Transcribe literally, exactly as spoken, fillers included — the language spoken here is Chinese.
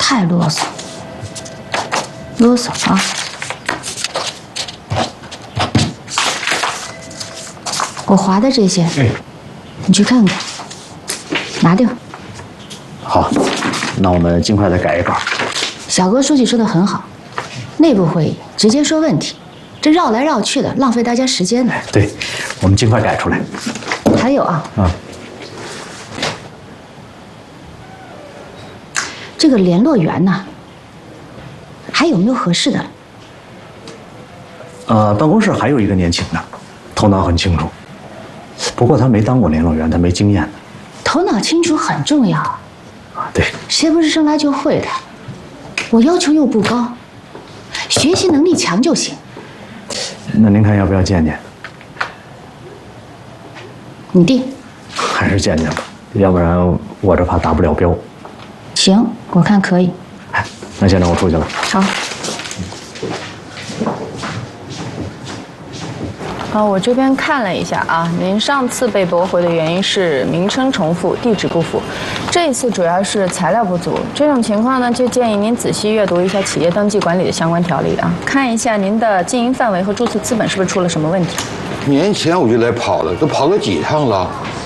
太啰嗦，啰嗦啊！我划的这些， 哎， 你去看看，拿掉。 好，那我们尽快再改一稿。 小哥书记说的很好，内部会议直接说问题，这绕来绕去的，浪费大家时间的。 对，我们尽快改出来。 还有啊， 啊， 这个联络员呢，还有没有合适的？ 呃，办公室还有一个年轻的，头脑很清楚，不过他没当过联络员，他没经验的。 头脑清楚很重要。 啊，对， 谁不是生来就会的？我要求又不高，学习能力强就行。 那您看要不要见见？ 你定。 还是见见吧，要不然我这怕达不了标。 行，我看可以。 哎，那现在我出去了。 好。 啊，我这边看了一下啊，您上次被驳回的原因是名称重复、地址不符，这一次主要是材料不足。这种情况呢，就建议您仔细阅读一下企业登记管理的相关条例啊，看一下您的经营范围和注册资本是不是出了什么问题。 年前我就来跑了，都跑了几趟了，